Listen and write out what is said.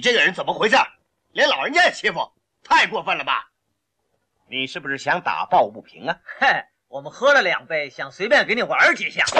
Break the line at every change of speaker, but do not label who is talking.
这个人怎么回事？连老人家也欺负，太过分了吧？你是不是想打抱不平啊？
嘿，我们喝了2杯，想随便给你玩几下。